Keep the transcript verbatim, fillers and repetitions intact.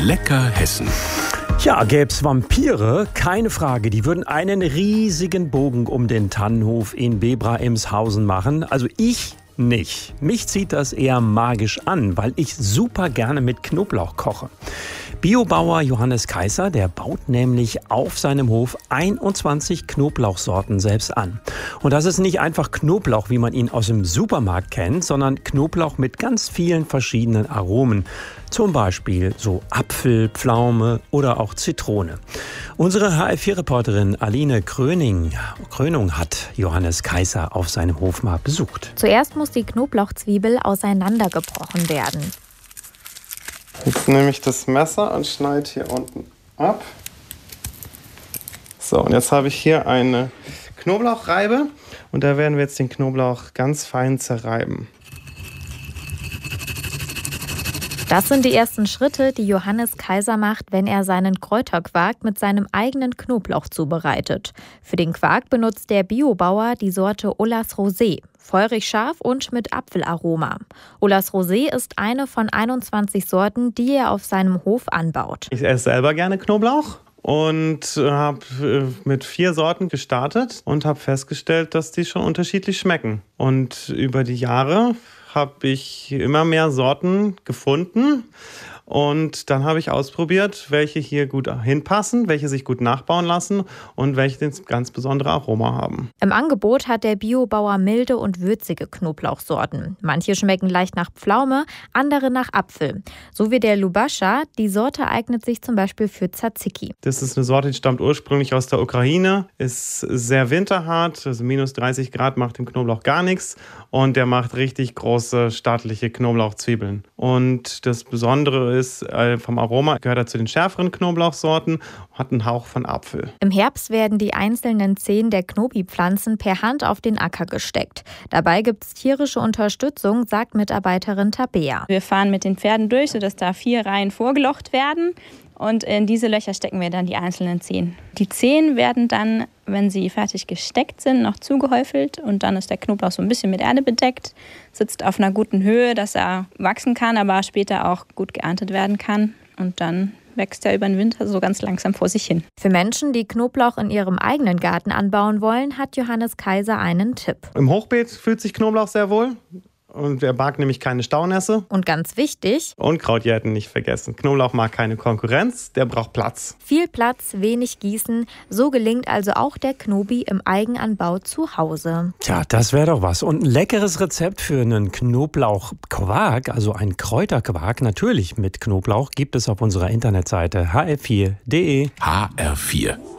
Lecker Hessen. Ja, gäb's Vampire? Keine Frage. Die würden einen riesigen Bogen um den Tannenhof in Bebra-Emshausen machen. Also ich nicht. Mich zieht das eher magisch an, weil ich super gerne mit Knoblauch koche. Biobauer Johannes Kaiser, der baut nämlich auf seinem Hof einundzwanzig Knoblauchsorten selbst an. Und das ist nicht einfach Knoblauch, wie man ihn aus dem Supermarkt kennt, sondern Knoblauch mit ganz vielen verschiedenen Aromen. Zum Beispiel so Apfel, Pflaume oder auch Zitrone. Unsere H F vier Reporterin Aline Kröning, Krönung hat Johannes Kaiser auf seinem Hof mal besucht. Zuerst muss die Knoblauchzwiebel auseinandergebrochen werden. Jetzt nehme ich das Messer und schneide hier unten ab. So, und jetzt habe ich hier eine Knoblauchreibe und da werden wir jetzt den Knoblauch ganz fein zerreiben. Das sind die ersten Schritte, die Johannes Kaiser macht, wenn er seinen Kräuterquark mit seinem eigenen Knoblauch zubereitet. Für den Quark benutzt der Biobauer die Sorte Olas Rosé. Feurig scharf und mit Apfelaroma. Olas Rosé ist eine von einundzwanzig Sorten, die er auf seinem Hof anbaut. Ich esse selber gerne Knoblauch und habe mit vier Sorten gestartet und habe festgestellt, dass die schon unterschiedlich schmecken. Und über die Jahre habe ich immer mehr Sorten gefunden. Und dann habe ich ausprobiert, welche hier gut hinpassen, welche sich gut nachbauen lassen und welche ein ganz besonderes Aroma haben. Im Angebot hat der Biobauer milde und würzige Knoblauchsorten. Manche schmecken leicht nach Pflaume, andere nach Apfel. So wie der Lubascha. Die Sorte eignet sich zum Beispiel für Tzatziki. Das ist eine Sorte, die stammt ursprünglich aus der Ukraine, ist sehr winterhart, also minus dreißig Grad macht dem Knoblauch gar nichts und der macht richtig große, stattliche Knoblauchzwiebeln. Und das Besondere ist, vom Aroma gehört er zu den schärferen Knoblauchsorten, hat einen Hauch von Apfel. Im Herbst werden die einzelnen Zehen der Knobi-Pflanzen per Hand auf den Acker gesteckt. Dabei gibt es tierische Unterstützung, sagt Mitarbeiterin Tabea. Wir fahren mit den Pferden durch, sodass da vier Reihen vorgelocht werden. Und in diese Löcher stecken wir dann die einzelnen Zehen. Die Zehen werden dann, wenn sie fertig gesteckt sind, noch zugehäufelt. Und dann ist der Knoblauch so ein bisschen mit Erde bedeckt, sitzt auf einer guten Höhe, dass er wachsen kann, aber später auch gut geerntet werden kann. Und dann wächst er über den Winter so ganz langsam vor sich hin. Für Menschen, die Knoblauch in ihrem eigenen Garten anbauen wollen, hat Johannes Kaiser einen Tipp. Im Hochbeet fühlt sich Knoblauch sehr wohl. Und er mag nämlich keine Staunässe. Und ganz wichtig: Unkrautjäten nicht vergessen. Knoblauch mag keine Konkurrenz, der braucht Platz. Viel Platz, wenig Gießen. So gelingt also auch der Knobi im Eigenanbau zu Hause. Tja, das wäre doch was. Und ein leckeres Rezept für einen Knoblauchquark, also ein Kräuterquark, natürlich mit Knoblauch, gibt es auf unserer Internetseite h f vier punkt d e. H R vier.